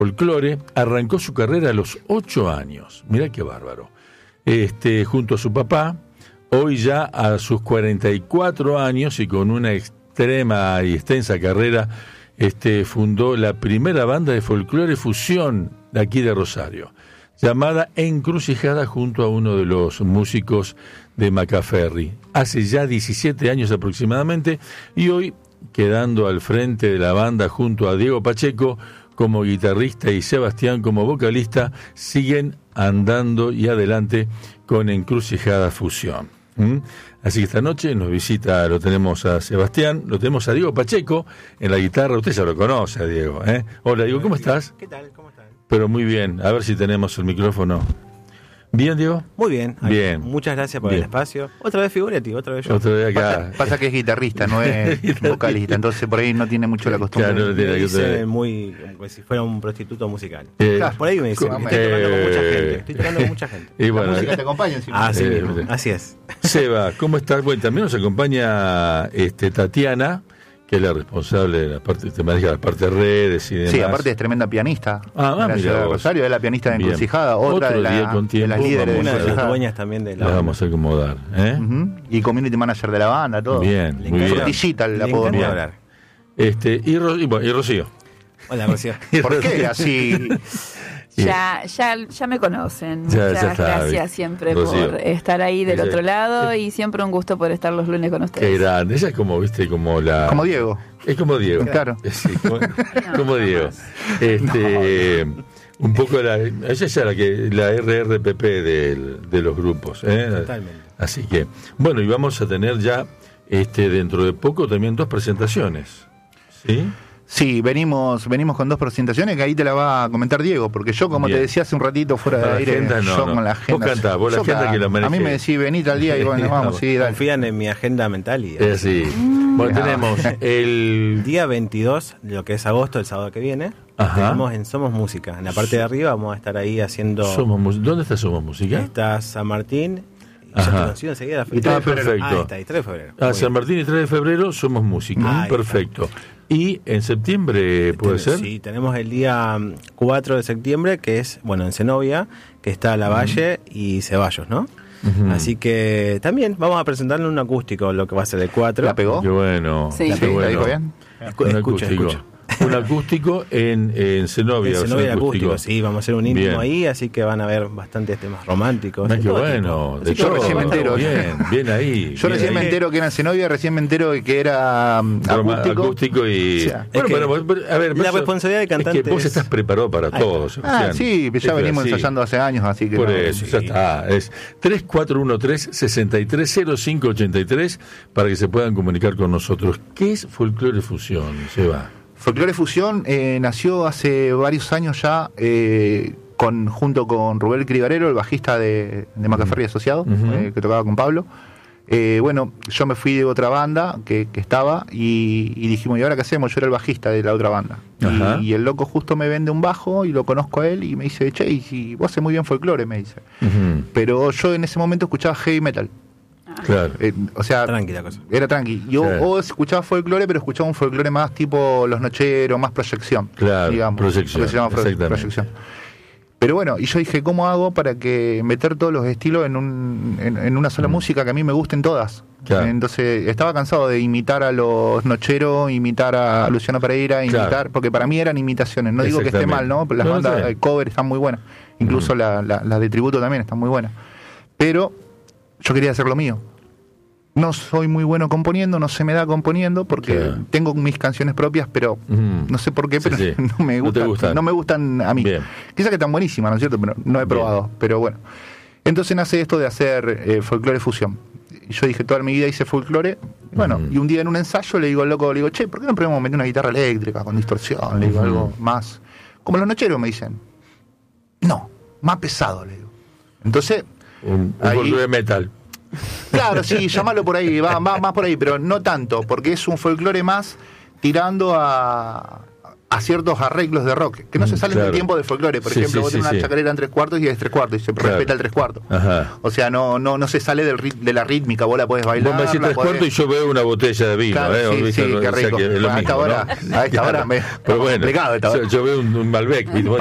folclore, arrancó su carrera a los 8 años. Mirá qué bárbaro. Junto a su papá, hoy ya a sus 44 años y con una extrema y extensa carrera, fundó la primera banda de folclore fusión de aquí de Rosario, llamada Encrucijada, junto a uno de los músicos de Macaferri. Hace ya 17 años aproximadamente, y hoy, quedando al frente de la banda junto a Diego Pacheco como guitarrista y Sebastián como vocalista, siguen andando y adelante con Encrucijada Fusión. Así que esta noche nos visita, lo tenemos a Sebastián, lo tenemos a Diego Pacheco en la guitarra. Usted ya lo conoce, a Diego, ¿eh? Hola, Diego, ¿cómo estás? ¿Qué tal? ¿Cómo están? Pero muy bien, a ver si tenemos el micrófono. ¿Bien, Diego? Muy bien. Bien. Muchas gracias por Bien. el espacio. Otra vez Figuretti, otra vez yo. Otra vez acá. Pasa que es guitarrista, no es vocalista, entonces por ahí no tiene mucho la costumbre. Claro, no tiene Me que dice tener. muy como si fuera un prostituto musical. Claro, por ahí me dice, estoy tocando con mucha gente. Estoy tocando con mucha gente. Y bueno, La música te acompaña encima. Así mismo, sí. así es. Seba, ¿cómo estás? Bueno, también nos acompaña Tatiana, que es la responsable de la parte, te maneja la parte de redes y demás. Sí, aparte es tremenda pianista. Ah, de la mira ciudad de vos. Rosario, es la pianista de Bien. Encrucijada, otra Otro de, día con de las tiempo, líderes de vamos Una de las Encrucijada. dueñas también de la La banda. vamos a acomodar, ¿eh? Ujú. Y community manager de la banda, todo. Bien, Le muy bien. encanta. Frutillita el Le apodo. encanta mío. hablar. Y Rocío. Hola, Rocío. ¿Por qué así? Ya me conocen. Ya Muchas está, gracias bien. siempre Rocío. por estar ahí del Ella- otro lado y siempre un gusto por estar los lunes con Qué ustedes. grande. Ella es como, viste, como la... Como Diego. Es como Diego. Claro. Sí, como Diego. Un poco ella es la RRPP de los grupos, ¿eh? Totalmente. Así que, bueno, y vamos a tener ya dentro de poco también 2 presentaciones. ¿Sí? Sí, venimos con 2 presentaciones que ahí te la va a comentar Diego, porque yo, como Bien. te decía hace un ratito fuera de Para la aire, agenda, no, yo no. con la agenda. Vos cantás, vos la yo agenda canto. que la A mí manejes. me decís, venite al día y bueno, vamos, sí, dale. Confían en mi agenda mental y Sí. Bueno, tenemos el el... día 22, lo que es agosto, el sábado que viene, Ajá. tenemos en Somos Música. En la parte de arriba vamos a estar ahí haciendo... ¿Dónde está Somos Música? Está San Martín. Y Ajá. ya te consigo enseguida la fecha. Y 3 de febrero. perfecto. Ahí está, y 3 de febrero. Ah, Muy San bien. Martín y 3 de febrero Somos Música. Ahí Perfecto. Y en septiembre, ¿puede ser? Sí, tenemos el día 4 de septiembre, que es, bueno, en Zenobia, que está La Valle y Ceballos, ¿no? Ujú. Así que también vamos a presentarle un acústico, lo que va a ser el 4. ¿La pegó? Qué bueno. Sí. Qué ¿Sí? ¿La bueno. dijo bien? Un Escucha, acústico. escucha. Un acústico en Zenobia. En o sea, Zenobia el un acústico, sí, vamos a hacer un íntimo Bien. ahí, así que van a ver bastantes temas románticos. Ah, de qué todo bueno. tipo. De Así que yo todo. recién me entero. Bien ahí. Yo bien recién me ahí. entero que era en Zenobia, recién me entero de que era acústico. y... O sea, bueno, es que pero, a ver, la eso- responsabilidad del cantante es que vos es- estás preparado para Ahí todo, está. Sebastián. sí, ya Esto es venimos así. ensayando hace años, así que Por no, eso, sí. ya está. Es 3413-630583 para que se puedan comunicar con nosotros. ¿Qué es Folclore Fusión, Seba? Folclore Fusión nació hace varios años ya, junto con Rubén Cribarero, el bajista de Macaferri Asociado, Ujú. que tocaba con Pablo. Bueno, yo me fui de otra banda que estaba y dijimos, ¿y ahora qué hacemos? Yo era el bajista de la otra banda. Ajá. Y el loco justo me vende un bajo y lo conozco a él y me dice, che, y si vos haces muy bien folclore, me dice. Ujú. Pero yo en ese momento escuchaba heavy metal. Claro. O sea, Tranquila cosa. era tranqui. Yo Claro. o escuchaba folclore, pero escuchaba un folclore más tipo Los Nocheros, más proyección. Claro, digamos, proyección, lo que se llama exactamente. proyección. Pero bueno, y yo dije, ¿cómo hago para que meter todos los estilos en una sola música que a mí me gusten todas? Claro. Entonces estaba cansado de imitar a Los Nocheros, imitar a Luciano Pereira, Claro. imitar, porque para mí eran imitaciones. No digo que esté mal, ¿no? Las No, bandas está de bien. cover están muy buenas. Incluso las de tributo también están muy buenas. Pero yo quería hacer lo mío. No soy muy bueno componiendo, no se me da componiendo porque Claro. tengo mis canciones propias, pero Ujú. no sé por qué, Sí, pero sí. no me No te gustan, gustan. no me gustan a mí. Bien. Quizá que están buenísimas, ¿no es cierto? Pero no he probado, pero bueno. Entonces nace esto de hacer folclore fusión. Y yo dije, toda mi vida hice folclore. Bueno, Ujú. y un día en un ensayo le digo al loco, le digo, che, ¿por qué no probamos meter una guitarra eléctrica con distorsión? Le digo, Ujú. algo más. Como Los Nocheros me dicen. No, más pesado, le digo. Entonces, Un ahí- folclore metal. claro, sí, llamalo por ahí, va más por ahí, pero no tanto, porque es un folclore más tirando a a ciertos arreglos de rock, que no se salen claro. del tiempo del folclore. Por Sí, ejemplo, sí, vos sí, tenés una sí. chacarera en 3/4 y es 3/4, y se Claro. respeta el 3/4. Ajá. O sea, no se sale de la rítmica, vos la podés bailar. Vos me decís la 3/4 y podés- yo veo una botella de vino. Claro, sí, ¿Viste? sí, qué O sea rico. que es lo A esta mismo, hora- ¿no? a esta hora me- Pero bueno, complicado esta hora. yo veo un Malbec, ¿viste?